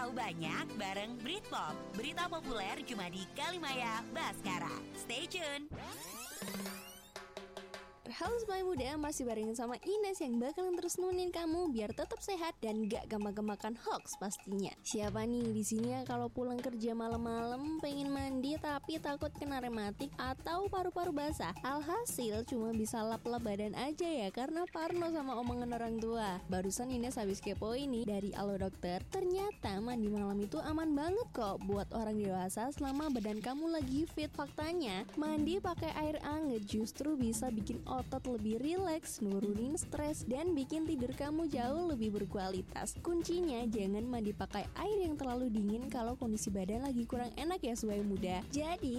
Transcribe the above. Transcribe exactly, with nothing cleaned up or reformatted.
tahu banyak bareng Britpop. Berita populer cuma di Kalimaya Baskara. Stay tune. Halo Semai Muda, masih barengin sama Ines yang bakalan terus nemenin kamu biar tetap sehat dan gak gampang-gampang makan hoax pastinya. Siapa nih di sini ya kalau pulang kerja malam-malam pengen mandi tapi takut kena rematik atau paru-paru basah? Alhasil cuma bisa lap-lap badan aja ya karena parno sama omongan orang tua. Barusan Ines habis kepo ini dari Alo Dokter, ternyata mandi malam itu aman banget kok buat orang dewasa selama badan kamu lagi fit. Faktanya, mandi pakai air anget justru bisa bikin otot lebih rileks, nurunin stres, dan bikin tidur kamu jauh lebih berkualitas. Kuncinya jangan mandi pakai air yang terlalu dingin kalau kondisi badan lagi kurang enak ya Semai Muda. Jadi